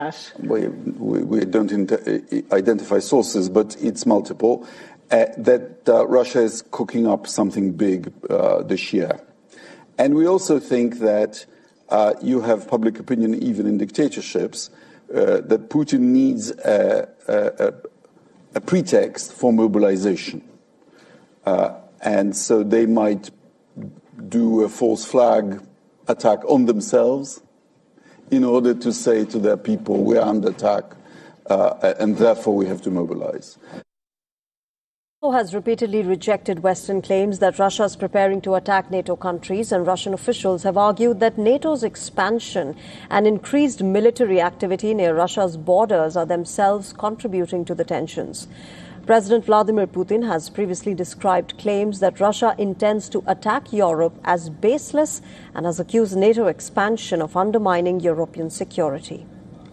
We don't identify sources, but it's multiple, that Russia is cooking up something big this year. And we also think that you have public opinion, even in dictatorships, that Putin needs a pretext for mobilization. And so they might do a false flag attack on themselves in order to say to their people, we're under attack, and therefore we have to mobilize. Has repeatedly rejected Western claims that Russia is preparing to attack NATO countries, and Russian officials have argued that NATO's expansion and increased military activity near Russia's borders are themselves contributing to the tensions. President Vladimir Putin has previously described claims that Russia intends to attack Europe as baseless and has accused NATO expansion of undermining European security.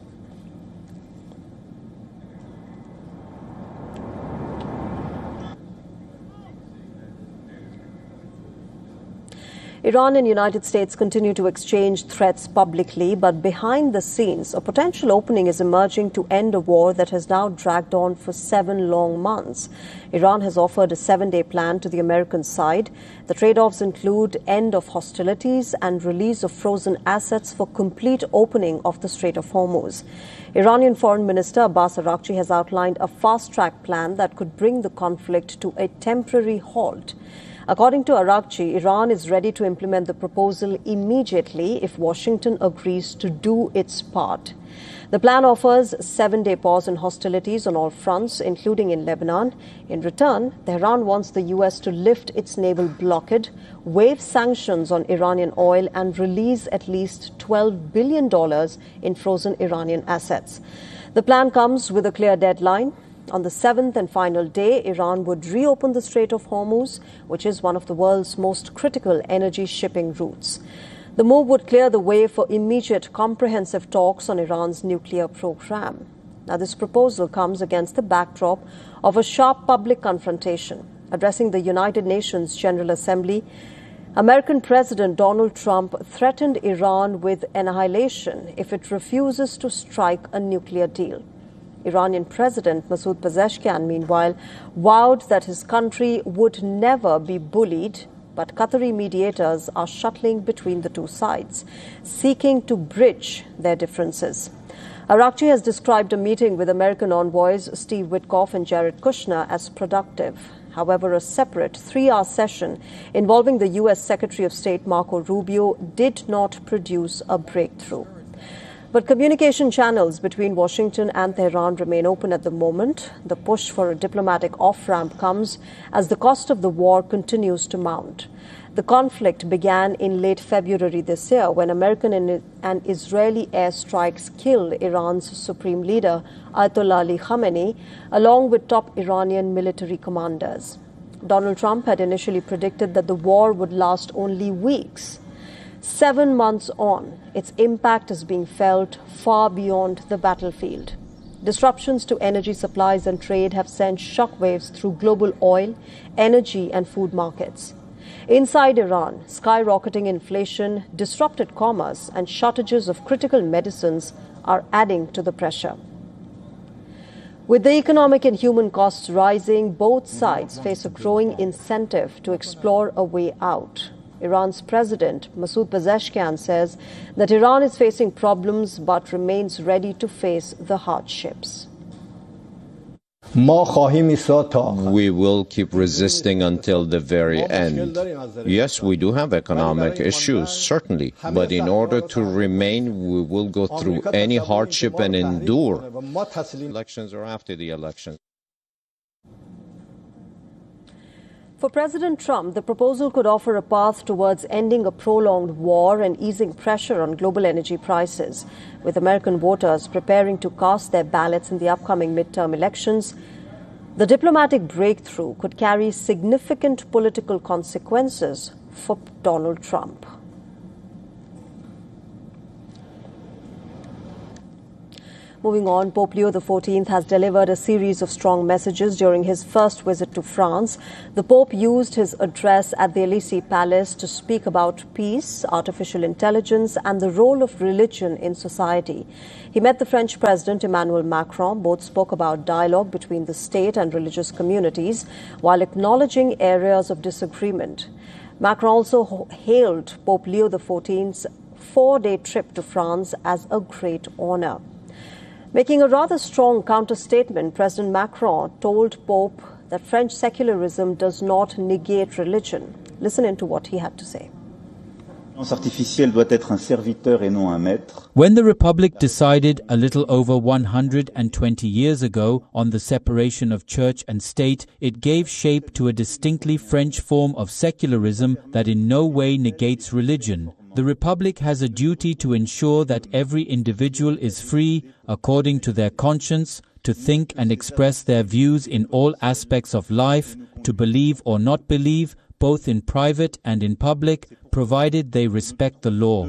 Iran and United States continue to exchange threats publicly, but behind the scenes, a potential opening is emerging to end a war that has now dragged on for 7 long months. Iran has offered a 7-day plan to the American side. The trade-offs include end of hostilities and release of frozen assets for complete opening of the Strait of Hormuz. Iranian Foreign Minister Abbas Araghchi has outlined a fast-track plan that could bring the conflict to a temporary halt. According to Araghchi, Iran is ready to implement the proposal immediately if Washington agrees to do its part. The plan offers a 7-day pause in hostilities on all fronts, including in Lebanon. In return, Tehran wants the U.S. to lift its naval blockade, waive sanctions on Iranian oil, and release at least $12 billion in frozen Iranian assets. The plan comes with a clear deadline. On the 7th and final day, Iran would reopen the Strait of Hormuz, which is one of the world's most critical energy shipping routes. The move would clear the way for immediate comprehensive talks on Iran's nuclear program. Now, this proposal comes against the backdrop of a sharp public confrontation. Addressing the United Nations General Assembly, American President Donald Trump threatened Iran with annihilation if it refuses to strike a nuclear deal. Iranian President Masoud Pezeshkian, meanwhile, vowed that his country would never be bullied, but Qatari mediators are shuttling between the two sides, seeking to bridge their differences. Araghchi has described a meeting with American envoys Steve Witkoff and Jared Kushner as productive. However, a separate 3-hour session involving the U.S. Secretary of State Marco Rubio did not produce a breakthrough. But communication channels between Washington and Tehran remain open at the moment. The push for a diplomatic off-ramp comes as the cost of the war continues to mount. The conflict began in late February this year when American and Israeli airstrikes killed Iran's supreme leader, Ayatollah Ali Khamenei, along with top Iranian military commanders. Donald Trump had initially predicted that the war would last only weeks. 7 months on, its impact is being felt far beyond the battlefield. Disruptions to energy supplies and trade have sent shockwaves through global oil, energy, and food markets. Inside Iran, skyrocketing inflation, disrupted commerce, and shortages of critical medicines are adding to the pressure. With the economic and human costs rising, both sides face a growing incentive to explore a way out. Iran's President Masoud Pezeshkian says that Iran is facing problems but remains ready to face the hardships. We will keep resisting until the very end. Yes, we do have economic issues, certainly, but in order to remain, we will go through any hardship and endure. Elections or after the elections. For President Trump, the proposal could offer a path towards ending a prolonged war and easing pressure on global energy prices. With American voters preparing to cast their ballots in the upcoming midterm elections, the diplomatic breakthrough could carry significant political consequences for Donald Trump. Moving on, Pope Leo XIV has delivered a series of strong messages during his first visit to France. The Pope used his address at the Élysée Palace to speak about peace, artificial intelligence, and the role of religion in society. He met the French President Emmanuel Macron. Both spoke about dialogue between the state and religious communities while acknowledging areas of disagreement. Macron also hailed Pope Leo XIV's 4-day trip to France as a great honor. Making a rather strong counter-statement, President Macron told Pope that French secularism does not negate religion. Listen into what he had to say. When the Republic decided a little over 120 years ago on the separation of church and state, it gave shape to a distinctly French form of secularism that in no way negates religion. The Republic has a duty to ensure that every individual is free, according to their conscience, to think and express their views in all aspects of life, to believe or not believe, both in private and in public, provided they respect the law.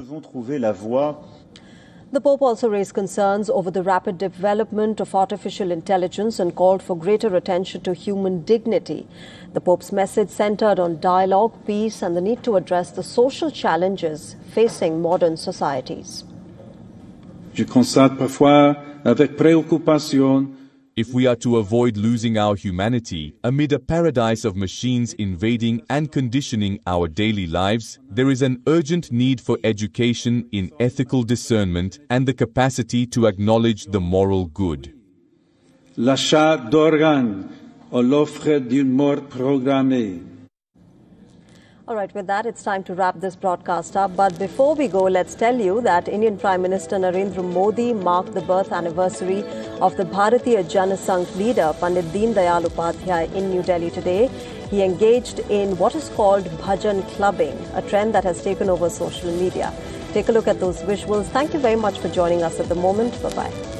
The Pope also raised concerns over the rapid development of artificial intelligence and called for greater attention to human dignity. The Pope's message centered on dialogue, peace, and the need to address the social challenges facing modern societies. Je constate parfois avec préoccupation. If we are to avoid losing our humanity amid a paradise of machines invading and conditioning our daily lives, there is an urgent need for education in ethical discernment and the capacity to acknowledge the moral good. L'achat d'organes ou l'offre d'une mort programmée. All right, with that, it's time to wrap this broadcast up. But before we go, let's tell you that Indian Prime Minister Narendra Modi marked the birth anniversary of the Bharatiya Janasangh leader, Pandit Deen Dayal Upadhyay, in New Delhi today. He engaged in what is called bhajan clubbing, a trend that has taken over social media. Take a look at those visuals. Thank you very much for joining us at the moment. Bye-bye.